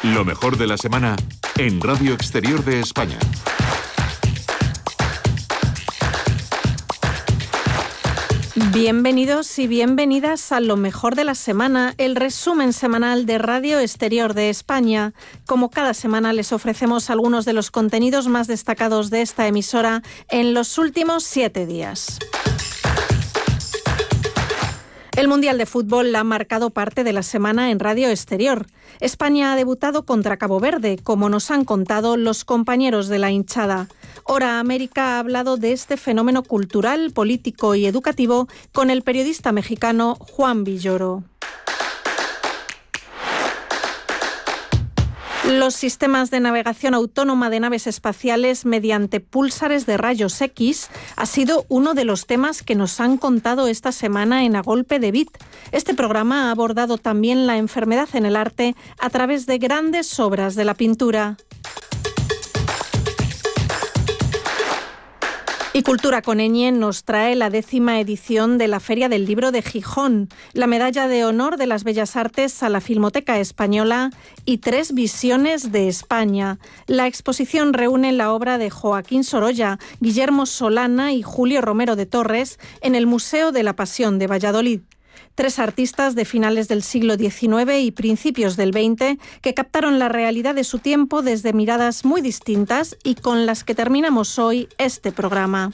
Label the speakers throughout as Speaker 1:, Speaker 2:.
Speaker 1: Lo mejor de la semana en Radio Exterior de España.
Speaker 2: Bienvenidos y bienvenidas a Lo mejor de la semana, el resumen semanal de Radio Exterior de España. Como cada semana les ofrecemos algunos de los contenidos más destacados de esta emisora en los últimos 7 días. El Mundial de Fútbol ha marcado parte de la semana en Radio Exterior. España ha debutado contra Cabo Verde, como nos han contado los compañeros de la hinchada. Hora América ha hablado de este fenómeno cultural, político y educativo con el periodista mexicano Juan Villoro. Los sistemas de navegación autónoma de naves espaciales mediante púlsares de rayos X ha sido uno de los temas que nos han contado esta semana en A Golpe de Bit. Este programa ha abordado también la enfermedad en el arte a través de grandes obras de la pintura. Y Cultura con Ñ nos trae la 10ª edición de la Feria del Libro de Gijón, la medalla de honor de las Bellas Artes a la Filmoteca Española y 3 visiones de España. La exposición reúne la obra de Joaquín Sorolla, Guillermo Solana y Julio Romero de Torres en el Museo de la Pasión de Valladolid. 3 artistas de finales del siglo XIX y principios del XX que captaron la realidad de su tiempo desde miradas muy distintas y con las que terminamos hoy este programa.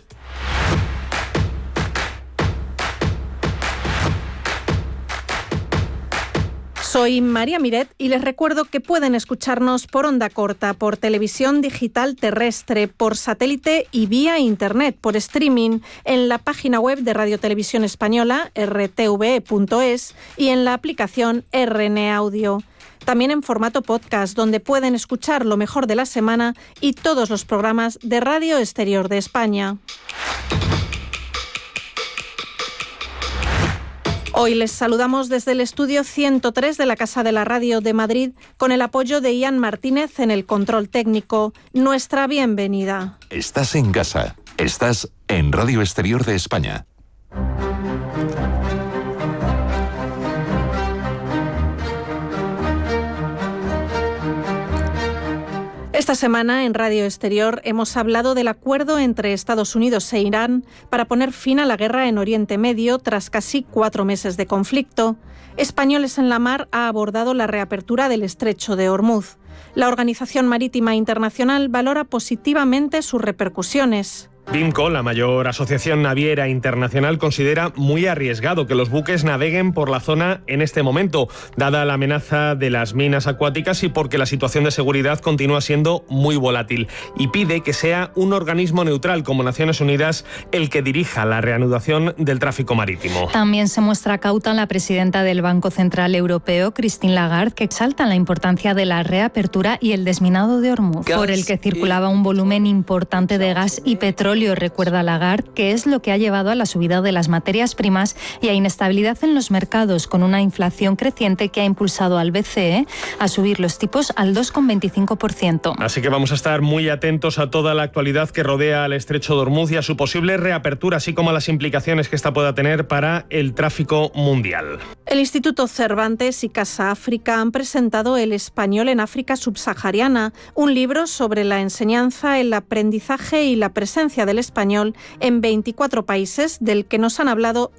Speaker 2: Soy María Miret y les recuerdo que pueden escucharnos por onda corta, por televisión digital terrestre, por satélite y vía internet, por streaming, en la página web de Radio Televisión Española, rtve.es, y en la aplicación RN Audio. También en formato podcast, donde pueden escuchar lo mejor de la semana y todos los programas de Radio Exterior de España. Hoy les saludamos desde el estudio 103 de la Casa de la Radio de Madrid con el apoyo de Ian Martínez en el control técnico. Nuestra bienvenida.
Speaker 1: Estás en casa. Estás en Radio Exterior de España.
Speaker 2: Esta semana en Radio Exterior hemos hablado del acuerdo entre Estados Unidos e Irán para poner fin a la guerra en Oriente Medio tras casi 4 meses de conflicto. Españoles en la Mar ha abordado la reapertura del Estrecho de Hormuz. La Organización Marítima Internacional valora positivamente sus repercusiones.
Speaker 3: BIMCO, la mayor asociación naviera internacional, considera muy arriesgado que los buques naveguen por la zona en este momento, dada la amenaza de las minas acuáticas y porque la situación de seguridad continúa siendo muy volátil, y pide que sea un organismo neutral como Naciones Unidas el que dirija la reanudación del tráfico marítimo.
Speaker 4: También se muestra cauta la presidenta del Banco Central Europeo, Christine Lagarde, que exalta la importancia de la reapertura y el desminado de Hormuz, por el que circulaba un volumen importante de gas y petróleo. Recuerda Lagarde que es lo que ha llevado a la subida de las materias primas y a inestabilidad en los mercados, con una inflación creciente que ha impulsado al BCE a subir los tipos al 2,25%.
Speaker 3: Así que vamos a estar muy atentos a toda la actualidad que rodea al Estrecho de Hormuz y a su posible reapertura, así como a las implicaciones que esta pueda tener para el tráfico mundial.
Speaker 2: El Instituto Cervantes y Casa África han presentado El español en África subsahariana, un libro sobre la enseñanza, el aprendizaje y la presencia del español en 24 países, del que nos han hablado